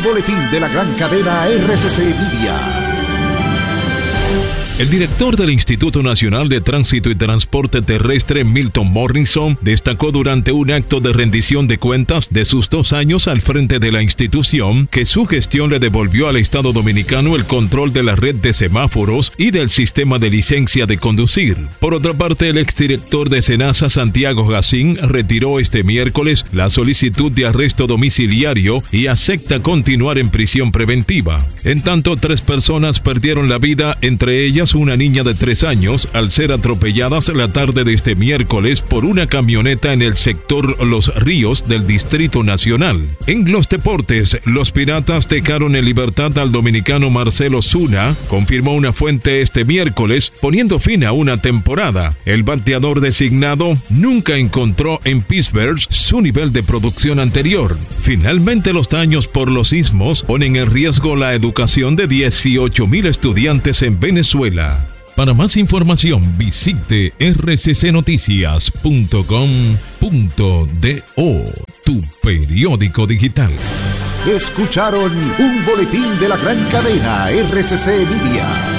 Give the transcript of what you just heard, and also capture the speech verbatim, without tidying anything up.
boletín de la gran cadena R C C Media. El director del Instituto Nacional de Tránsito y Transporte Terrestre, Milton Morrison, destacó durante un acto de rendición de cuentas de sus dos años al frente de la institución que su gestión le devolvió al Estado Dominicano el control de la red de semáforos y del sistema de licencia de conducir. Por otra parte, el exdirector de SENASA, Santiago Jacín, retiró este miércoles la solicitud de arresto domiciliario y acepta continuar en prisión preventiva. En tanto, tres personas perdieron la vida, entre ellas una niña de tres años, al ser atropelladas la tarde de este miércoles por una camioneta en el sector Los Ríos del Distrito Nacional. En los deportes, los Piratas dejaron en libertad al dominicano Marcelo Zuna, confirmó una fuente este miércoles, poniendo fin a una temporada. El bateador designado nunca encontró en Pittsburgh su nivel de producción anterior. Finalmente, los daños por los sismos ponen en riesgo la educación de dieciocho mil estudiantes en Venezuela. Para más información, visite r c c noticias punto com punto do, tu periódico digital. Escucharon un boletín de la gran cadena R C C Media.